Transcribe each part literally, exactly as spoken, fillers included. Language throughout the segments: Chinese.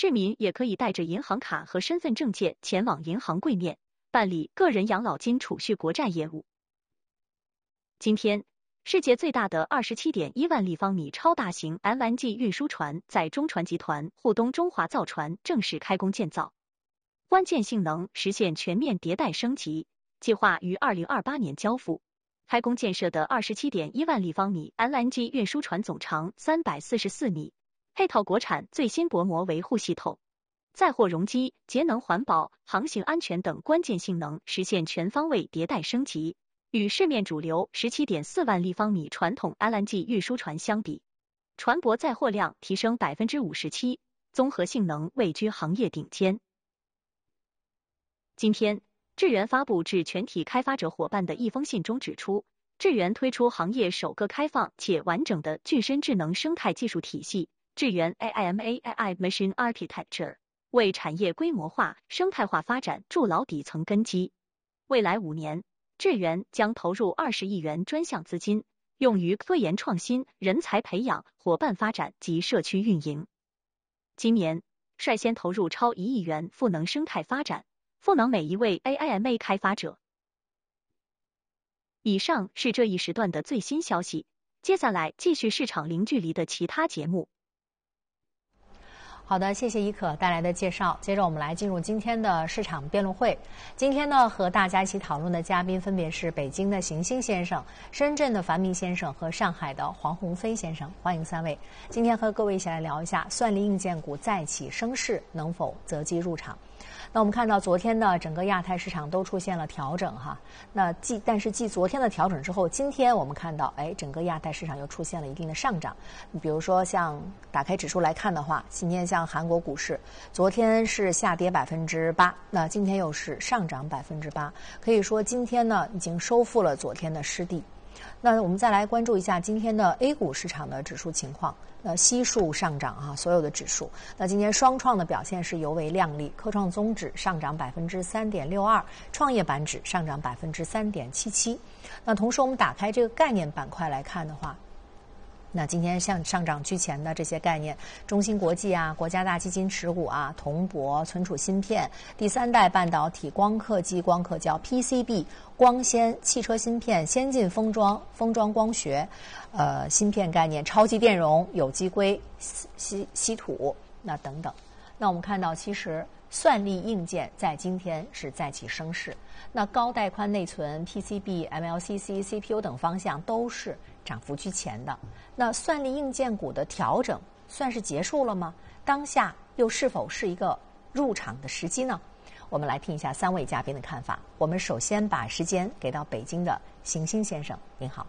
市民也可以带着银行卡和身份证件前往银行柜面办理个人养老金储蓄国债业务。今天，世界最大的 二十七点一万立方米超大型 L N G 运输船在中船集团沪东中华造船正式开工建造，关键性能实现全面迭代升级，计划于二零二八年交付。开工建设的 二十七点一万立方米 L N G 运输船总长三百四十四米，配套国产最新薄膜维护系统，载货容积、节能环保、航行安全等关键性能实现全方位迭代升级。与市面主流 十七点四万立方米传统 L N G 运输船相比，船舶载货量提升 百分之五十七， 综合性能位居行业顶尖。今天，智源发布致全体开发者伙伴的一封信中指出，智源推出行业首个开放且完整的具身智能生态技术体系——智源 A I M A I I Machine Architecture， 为产业规模化、生态化发展筑牢底层根基。未来五年，智源将投入二十亿元专项资金，用于科研创新、人才培养、伙伴发展及社区运营。今年，率先投入超一亿元赋能生态发展，赋能每一位 A I M A 开发者。以上是这一时段的最新消息，接下来继续市场零距离的其他节目。 好的，谢谢伊可带来的介绍。接着我们来进入今天的市场辩论会。今天呢，和大家一起讨论的嘉宾分别是北京的邢鑫先生、深圳的樊明先生和上海的黄鸿飞先生，欢迎三位。今天和各位一起来聊一下算力硬件股再起升势，能否择机入场？那我们看到昨天呢，整个亚太市场都出现了调整哈。那继但是继昨天的调整之后，今天我们看到，哎，整个亚太市场又出现了一定的上涨。你比如说像打开指数来看的话，今天像韩国股市，昨天是下跌百分之八，那今天又是上涨百分之八，可以说今天呢已经收复了昨天的失地。那我们再来关注一下今天的 A 股市场的指数情况。呃，悉数上涨啊，所有的指数。那今天双创的表现是尤为亮丽，科创综指上涨百分之三点六二，创业板指上涨百分之三点七七。那同时，我们打开这个概念板块来看的话，那今天像上涨居前的这些概念，中芯国际啊、国家大基金持股啊、铜箔、存储芯片、第三代半导体、光刻机、光刻胶、P C B、光纤、汽车芯片、先进封装、封装光学，呃，芯片概念、超级电容、有机硅、稀稀土，那等等。那我们看到，其实算力硬件在今天是再起升势。那高带宽内存、P C B、M L C C、C P U 等方向都是涨幅居前的。那算力硬件股的调整算是结束了吗？当下又是否是一个入场的时机呢？我们来听一下三位嘉宾的看法。我们首先把时间给到北京的邢鑫先生，您好。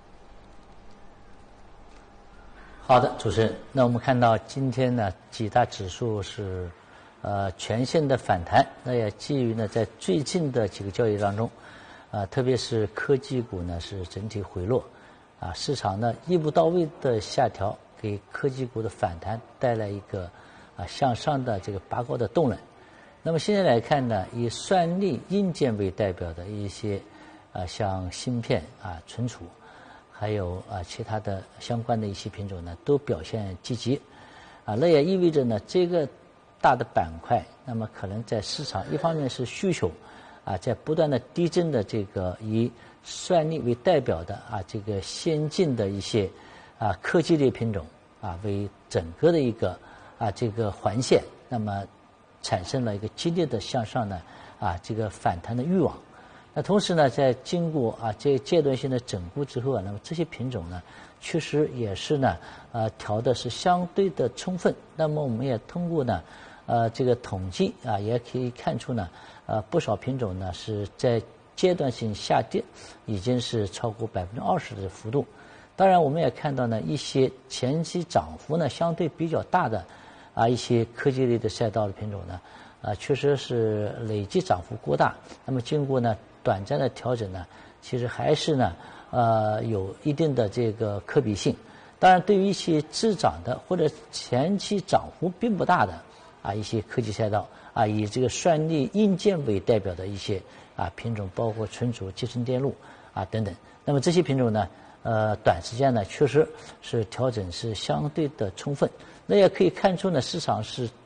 好的，主持人。那我们看到今天呢，几大指数是呃全线的反弹，那也基于呢在最近的几个交易当中，啊、呃，特别是科技股呢是整体回落。啊，市场呢一步到位的下调，给科技股的反弹带来一个啊向上的这个拔高的动能。那么现在来看呢，以算力硬件为代表的一些啊像芯片啊、存储，还有啊其他的相关的一些品种呢，都表现积极。啊，那也意味着呢，这个大的板块，那么可能在市场一方面是需求啊，在不断的递增的这个以算力为代表的啊，这个先进的一些啊科技类品种啊，为整个的一个啊这个环线，那么产生了一个激烈的向上的啊这个反弹的欲望。那同时呢，在经过啊这阶段性的整固之后啊，那么这些品种呢，确实也是呢呃调的是相对的充分。那么我们也通过呢呃这个统计啊，也可以看出呢呃不少品种呢是在阶段性下跌，已经是超过百分之二十的幅度。当然，我们也看到呢，一些前期涨幅呢相对比较大的啊一些科技类的赛道的品种呢，啊确实是累计涨幅过大。那么经过呢短暂的调整呢，其实还是呢呃有一定的这个可比性。当然，对于一些滞涨的或者前期涨幅并不大的啊一些科技赛道啊，以这个算力硬件为代表的一些啊品种，包括存储、集成电路啊等等。那么这些品种呢，呃，短时间呢确实是调整是相对的充分。那也可以看出呢，市场是